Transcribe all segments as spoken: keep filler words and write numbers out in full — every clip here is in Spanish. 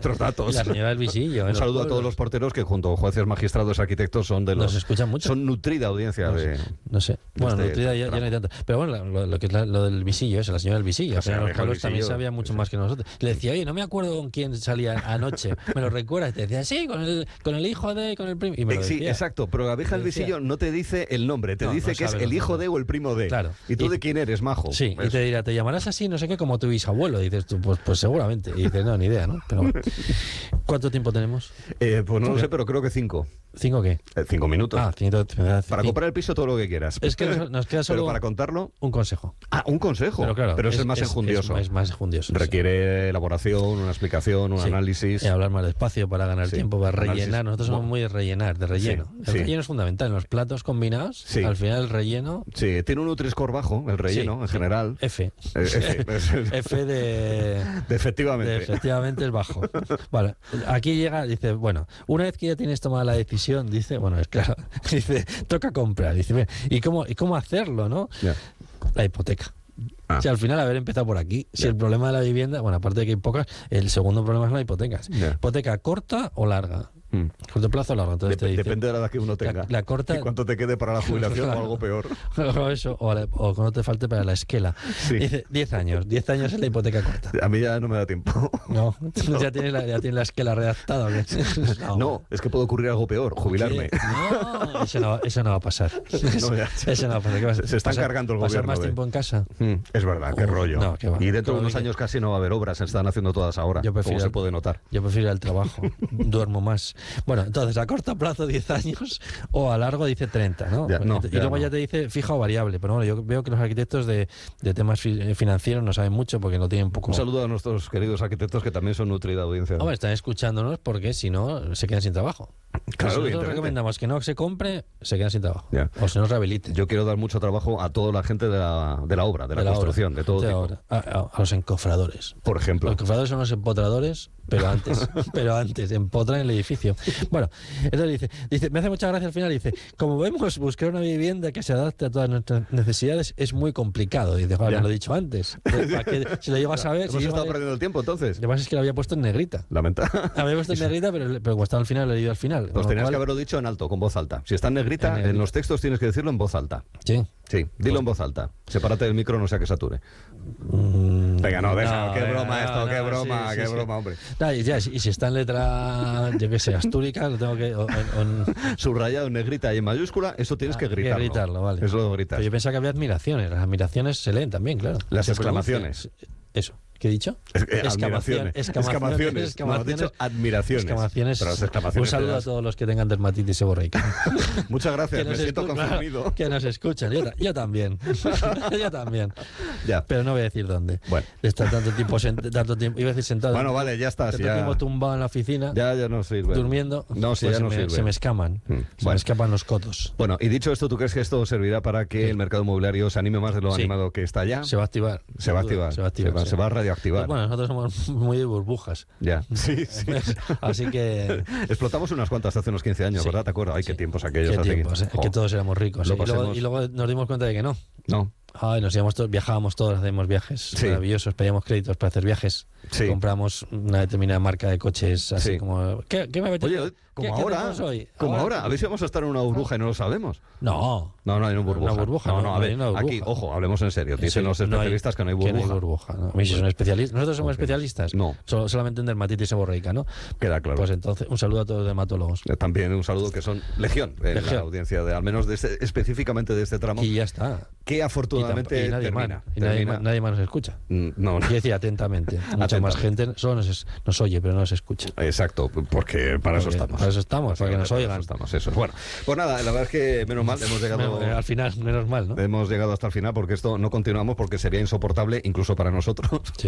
nuestros datos. La señora del visillo. Un saludo a todos los porteros que junto a jueces, magistrados, arquitectos son de los... Nos escuchan mucho. Son nutrida audiencia no sé, de... No sé. Bueno, este nutrida ya, ya no hay tanto. Pero bueno, lo, lo que es la, lo del visillo, eso, la señora del visillo. O sea, los pueblos también sabía mucho sí. más que nosotros. Le decía, oye, no me acuerdo con quién salía anoche. ¿Me lo recuerdas? Y te decía, sí, con el, con el hijo de... con el primo. Y me lo decía. Sí, exacto. Pero la vieja del visillo no te dice el nombre. Te no, dice no que es el hijo de o el primo de. Claro. ¿Y tú y, de quién eres, majo? Sí, eso. Y te dirá, te llamarás así, no sé qué, como tu bisabuelo. Y dices tú, pues, pues seguramente. Y dices, no, ni idea, ¿no? Pero bueno. ¿Cuánto tiempo tenemos? Eh, pues no lo sé, pero creo que cinco. ¿Cinco qué? Eh, cinco minutos. Ah, cinco, para cinco. comprar el piso todo lo que quieras. Es que nos, nos queda solo pero para contarlo... un consejo. Ah, un consejo. Pero, claro, pero es, ese es más es, enjundioso. Es, es más enjundioso. Requiere sí. elaboración, una explicación, un sí. análisis. Y hablar más despacio para ganar sí. tiempo, para rellenar. Análisis. Nosotros somos muy de rellenar, de relleno. Sí. El sí. relleno es fundamental. En los platos combinados, sí. al final el relleno... Sí, tiene un Nutri-Score bajo, el relleno, sí. en general. F. Eh, F. F de... de efectivamente. De efectivamente es bajo. Vale, aquí llega, dice, bueno, una vez que ya tienes tomada la decisión, dice, bueno, es claro, dice, toca comprar. Dice, ¿y cómo, y cómo hacerlo, no? Yeah. La hipoteca. Ah. Si al final haber empezado por aquí, si yeah. el problema de la vivienda, bueno, aparte de que hay pocas, el segundo problema es la hipoteca. Yeah. ¿Hipoteca corta o larga? Mm. ¿Corto plazo o largo? Entonces Dep- te dice, depende de la edad que uno tenga. La, la corta, y cuánto te quede para la jubilación claro. o algo peor. O eso, o, la, o cuando te falte para la esquela. Sí. Dice, diez años. diez años es la hipoteca corta. A mí ya no me da tiempo. No, no. ya tienes la, ya tienes la esquela redactada. No. no, es que puede ocurrir algo peor, jubilarme. No, eso no, eso no va a pasar. No, ya, ya. Eso no va a pasar. ¿Qué vas, se están pasar, cargando el pasar gobierno. más de... tiempo en casa? Mm, es verdad, qué uh, rollo. No, qué va. Y dentro de unos años casi no va a haber obras, se están haciendo todas ahora, yo como se puede notar. Yo prefiero ir al trabajo, duermo más. Bueno, entonces, a corto plazo diez años o a largo dice treinta, ¿no? Ya, no y ya luego no. ya te dice fija o variable, pero bueno, yo veo que los arquitectos de, de temas fi- financieros no saben mucho porque no tienen poco... Un saludo a nuestros queridos arquitectos que también son nutrida audiencia. Hombre, están escuchándonos porque si no se quedan sin trabajo. Claro, pues nosotros recomendamos que no se compre, se quedan sin trabajo. Ya. O se nos rehabilite. Yo quiero dar mucho trabajo a toda la gente de la, de la obra, de la, de la construcción, obra, de todo de tipo. A, a, a los encofradores. Por ejemplo. Los encofradores son los empotradores, pero antes, pero antes, empotran el edificio. Bueno, entonces dice, dice, me hace mucha gracia al final, dice, como vemos, buscar una vivienda que se adapte a todas nuestras necesidades es muy complicado. Dice, joder, me lo he dicho antes. ¿Para qué? Si lo llevas a ver... Hemos si estado perdiendo el tiempo, entonces. Lo que pasa es que lo había puesto en negrita. Lamentable. Había puesto en negrita, pero, pero como estaba al final, lo he leído al final. Pues tenías cual... que haberlo dicho en alto, con voz alta. Si está en negrita, en, negrita. en los textos tienes que decirlo en voz alta. Sí. Sí, dilo pues... en voz alta. Sepárate del micro, no sea que sature. Mm, venga, no, déjalo. No, qué broma no, esto, no, qué broma, sí, qué sí, broma, sí. hombre. No, y, ya, y si está en letra, yo qué sé, astúrica, lo tengo que... O, o, en... Subrayado en negrita y en mayúscula, eso tienes ah, que gritarlo. Que gritarlo, vale. Eso lo gritas. Pero yo pensaba que había admiraciones. Las admiraciones se leen también, claro. Las exclamaciones. Eso. ¿Qué he dicho? Es, eh, exclamaciones. Exclamaciones. Exclamaciones. No, has dicho admiraciones. Exclamaciones. Pero las exclamaciones Un saludo das... a todos los que tengan dermatitis seborreica. Muchas gracias, me siento confundido. Claro, que nos escuchan. Yo, yo también. yo también. Ya. Pero no voy a decir dónde. Bueno. Está tanto tiempo, sent... tanto tiempo, iba a decir sentado. Bueno, vale, ya está. Tanto ya... tiempo tumbado en la oficina. Ya, ya no sirve. Durmiendo. No, sí, pues ya no se, me, sirve. se me escaman. Hmm. Se bueno. me escapan los cotos. Bueno, y dicho esto, ¿tú crees que esto servirá para que sí. el mercado inmobiliario se anime más de lo sí. animado que está ya? Se va a activar. Se va a activar. Se va a activar. Se va, se va a radioactivar. Bueno, nosotros somos muy de burbujas. Ya. Sí, sí. Así que... Explotamos unas cuantas hace unos quince años, sí. ¿verdad? ¿Te acuerdas? Ay, sí. qué tiempos aquellos. Qué hace tiempos, que... eh, que todos éramos ricos. Lo ¿eh? y, luego, y luego nos dimos cuenta de que no. No. Ay, nos íbamos todos, viajábamos todos, hacíamos viajes sí. maravillosos, pedíamos créditos para hacer viajes, sí. compramos una determinada marca de coches, así sí. como... ¿Qué, qué me apetece? Oye, como ¿Qué, ahora, ¿qué hoy? como ahora, ahora, a ver si vamos a estar en una burbuja y no lo sabemos. No. No, no hay una burbuja. Una burbuja, no, no, no, a ver, no burbuja. Aquí, ojo, hablemos en serio. Dicen los especialistas no hay, que no hay burbuja. Que no hay burbuja, ¿no? A mí, si son especialistas. Nosotros somos okay. especialistas. No. Solo, solamente en dermatitis seborreica, ¿no? Queda claro. Pues entonces, un saludo a todos los dermatólogos. También un saludo que son legión en legión. La audiencia, de, al menos de este, específicamente de este tramo. Y ya está. Que afortunadamente y, y nadie termina. Más, y nadie, termina. nadie más nos escucha. No, no. Quiero decir, atentamente. Mucha atentamente. Más gente solo nos, nos oye, pero no nos escucha. Exacto, porque para porque eso estamos. Para eso estamos, para que nos oigan. Estamos, eso. Bueno, pues nada, la verdad es que menos mal hemos llegado... Al final, menos mal, ¿no? Hemos llegado hasta el final porque esto no continuamos porque sería insoportable incluso para nosotros. Sí.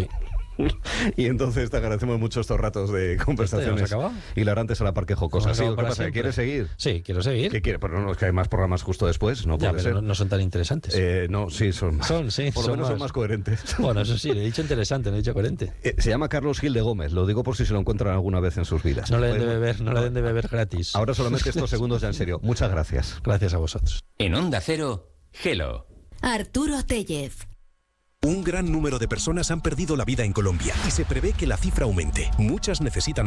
Y entonces te agradecemos mucho estos ratos de conversaciones hilarantes a la par que jocosas. Sí, ¿qué pasa? ¿Quieres seguir? Sí, quiero seguir. ¿Qué quieres? Pero no, es que hay más programas justo después, no ya, puede pero ser. No, no son tan interesantes. Eh, no, sí, son más. Son, sí. Por lo son menos más. son más coherentes. Bueno, eso sí, le he dicho interesante, no he dicho coherente. Eh, se llama Carlos Gil de Gómez, lo digo por si se lo encuentran alguna vez en sus vidas. No le den de beber, no le den de beber gratis. Ahora solamente estos segundos ya en serio. Muchas gracias. Gracias a vosotros. En Onda Cero, Hello. Arturo Tellez. Un gran número de personas han perdido la vida en Colombia y se prevé que la cifra aumente. Muchas necesitan